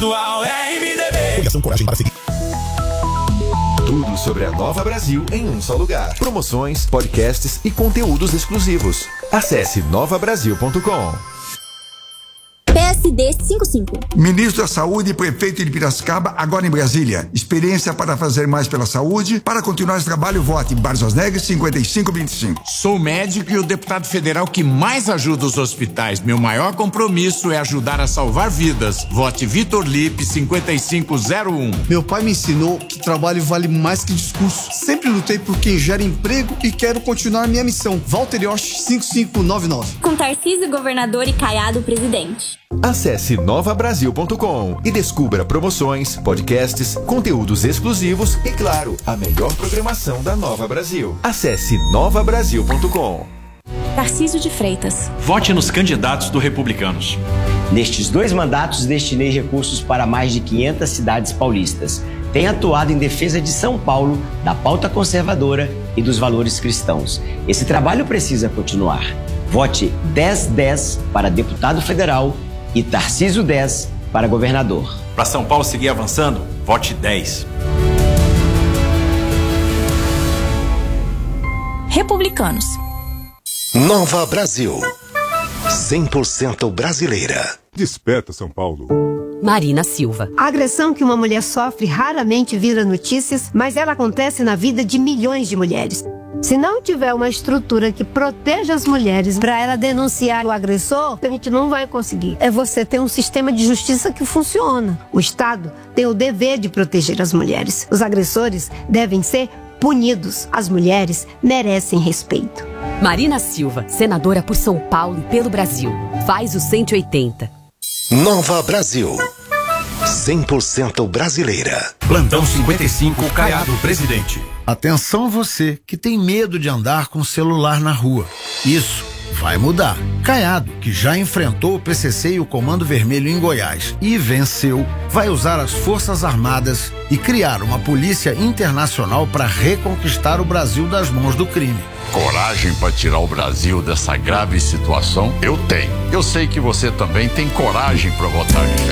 estadual é MDB. Coligação Coragem para seguir. Tudo sobre a Nova Brasil em um só lugar. Promoções, podcasts e conteúdos exclusivos. Acesse novabrasil.com. PSD 55. Ministro da Saúde e prefeito de Piracicaba, agora em Brasília. Experiência para fazer mais pela saúde. Para continuar esse trabalho, vote Barças Neves 5525. Sou médico e o deputado federal que mais ajuda os hospitais. Meu maior compromisso é ajudar a salvar vidas. Vote Vitor Lipe 5501. Meu pai me ensinou que trabalho vale mais que discurso. Sempre lutei por quem gera emprego e quero continuar minha missão. Walter Yosh 5599. Com Tarcísio governador e Caiado presidente. Acesse novabrasil.com e descubra promoções, podcasts, conteúdos exclusivos e, claro, a melhor programação da Nova Brasil. Acesse novabrasil.com. Tarcísio de Freitas. Vote nos candidatos do Republicanos. Nestes 2 mandatos, destinei recursos para mais de 500 cidades paulistas. Tenho atuado em defesa de São Paulo, da pauta conservadora e dos valores cristãos. Esse trabalho precisa continuar. Vote 1010 para deputado federal e Tarcísio 10 para governador. Para São Paulo seguir avançando, vote 10. Republicanos. Nova Brasil. 100% brasileira. Desperta, São Paulo. Marina Silva. A agressão que uma mulher sofre raramente vira notícias, mas ela acontece na vida de milhões de mulheres. Se não tiver uma estrutura que proteja as mulheres para ela denunciar o agressor, a gente não vai conseguir. É você ter um sistema de justiça que funciona. O Estado tem o dever de proteger as mulheres. Os agressores devem ser punidos. As mulheres merecem respeito. Marina Silva, senadora por São Paulo e pelo Brasil. Faz o 180. Nova Brasil. 100% brasileira. Plantão 55, Caiado presidente. Atenção você que tem medo de andar com o celular na rua. Isso vai mudar. Caiado, que já enfrentou o PCC e o Comando Vermelho em Goiás e venceu, vai usar as Forças Armadas e criar uma polícia internacional para reconquistar o Brasil das mãos do crime. Coragem para tirar o Brasil dessa grave situação? Eu tenho. Eu sei que você também tem coragem para votar diferente.